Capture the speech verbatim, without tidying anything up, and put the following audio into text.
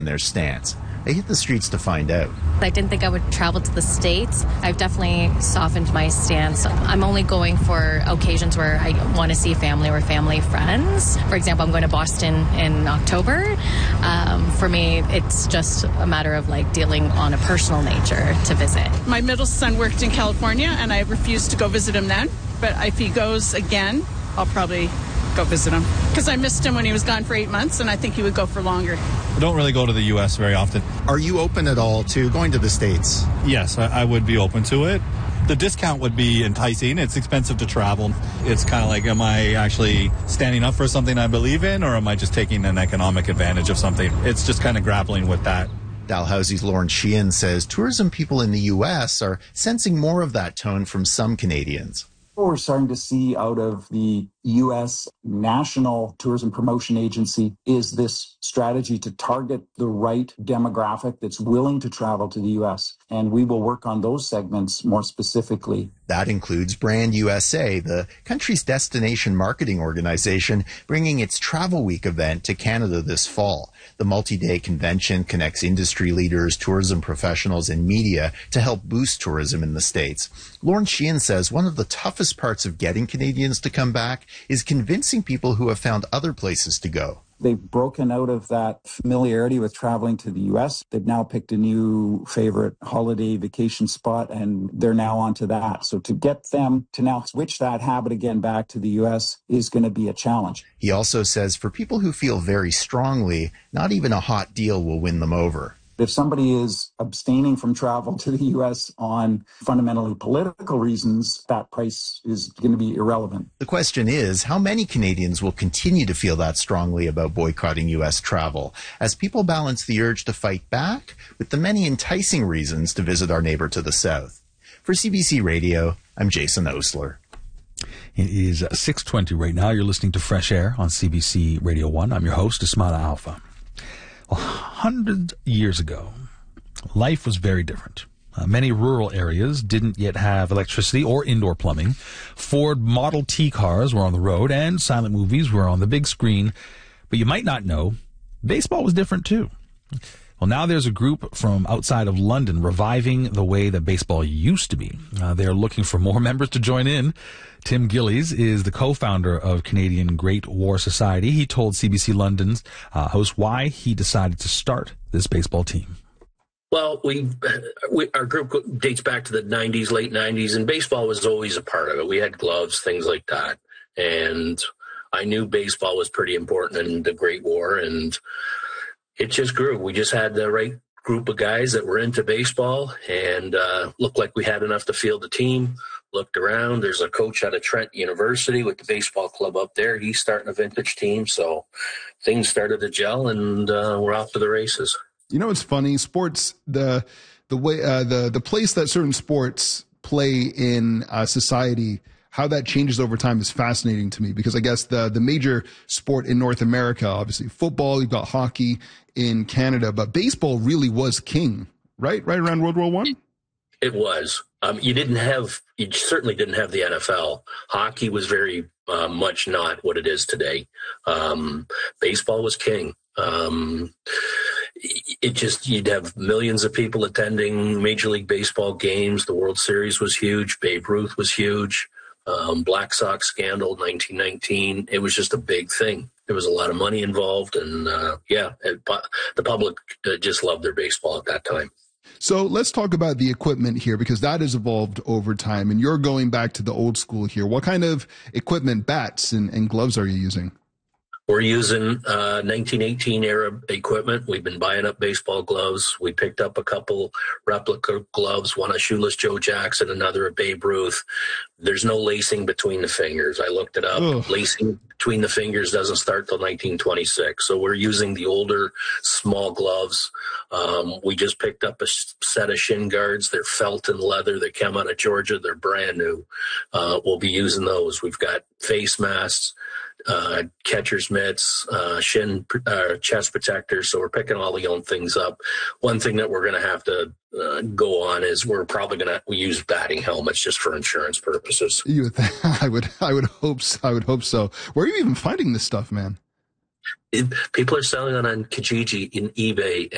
their stance. They hit the streets to find out. I didn't think I would travel to the States. I've definitely softened my stance. I'm only going for occasions where I want to see family or family friends. For example, I'm going to Boston in October. Um, for me, it's just a matter of like dealing on a personal nature to visit. My middle son worked in California, and I refused to go visit him then. But if he goes again, I'll probably go visit him. Because I missed him when he was gone for eight months, and I think he would go for longer. I don't really go to the U S very often. Are you open at all to going to the States? Yes, I, I would be open to it. The discount would be enticing. It's expensive to travel. It's kind of like, am I actually standing up for something I believe in, or am I just taking an economic advantage of something? It's just kind of grappling with that. Dalhousie's Lauren Sheehan says tourism people in the U S are sensing more of that tone from some Canadians. What we're starting to see out of the U S National Tourism Promotion Agency is this strategy to target the right demographic that's willing to travel to the U S. And we will work on those segments more specifically. That includes Brand U S A, the country's destination marketing organization, bringing its Travel Week event to Canada this fall. The multi-day convention connects industry leaders, tourism professionals, and media to help boost tourism in the States. Lauren Sheehan says one of the toughest parts of getting Canadians to come back is convincing people who have found other places to go. They've broken out of that familiarity with traveling to the U S. They've now picked a new favorite holiday vacation spot, and they're now onto that. So to get them to now switch that habit again back to the U S is going to be a challenge. He also says for people who feel very strongly, not even a hot deal will win them over. If somebody is abstaining from travel to the U S on fundamentally political reasons, that price is going to be irrelevant. The question is, how many Canadians will continue to feel that strongly about boycotting U S travel as people balance the urge to fight back with the many enticing reasons to visit our neighbor to the south? For C B C Radio, I'm Jason Osler. It is six twenty right now. You're listening to Fresh Air on C B C Radio one. I'm your host, Ismaila Alfa. Well, hundreds of years ago, life was very different. Uh, many rural areas didn't yet have electricity or indoor plumbing. Ford Model T cars were on the road, and silent movies were on the big screen. But you might not know, baseball was different too. Well, now there's a group from outside of London reviving the way that baseball used to be. Uh, they're looking for more members to join in. Tim Gillies is the co-founder of Canadian Great War Society. He told C B C London's uh, host why he decided to start this baseball team. Well, we, we our group dates back to the nineties, late nineties, and baseball was always a part of it. We had gloves, things like that. And I knew baseball was pretty important in the Great War, and it just grew. We just had the right group of guys that were into baseball, and uh, looked like we had enough to field the team. Looked around. There's a coach out of Trent University with the baseball club up there. He's starting a vintage team. So things started to gel, and uh, we're off to the races. You know, it's funny. Sports, the the way uh, the the place that certain sports play in uh, society, how that changes over time is fascinating to me, because I guess the the major sport in North America, obviously football, you've got hockey in Canada, but baseball really was king, right? Right around World War One. It was. Um, you didn't have, you certainly didn't have the N F L. Hockey was very uh, much not what it is today. Um, baseball was king. Um, it just, you'd have millions of people attending Major League Baseball games. The World Series was huge. Babe Ruth was huge. Um, Black Sox scandal, nineteen nineteen. It was just a big thing. There was a lot of money involved. And uh, yeah, it, the public uh, just loved their baseball at that time. So let's talk about the equipment here, because that has evolved over time, and you're going back to the old school here. What kind of equipment, bats and, and gloves are you using? We're using uh, nineteen eighteen era equipment. We've been buying up baseball gloves. We picked up a couple replica gloves, one of Shoeless Joe Jackson, another of Babe Ruth. There's no lacing between the fingers. I looked it up. Ugh. Lacing between the fingers doesn't start till nineteen twenty-six. So we're using the older small gloves. Um, we just picked up a set of shin guards. They're felt and leather. They come out of Georgia. They're brand new. Uh, we'll be using those. We've got face masks, uh, catcher's mitts, uh, shin, uh, chest protectors. So we're picking all the own things up. One thing that we're going to have to uh, go on is we're probably going to we use batting helmets just for insurance purposes. You would th- I would, I would hope, so, I would hope so. Where are you even finding this stuff, man? It, people are selling it on Kijiji, in eBay.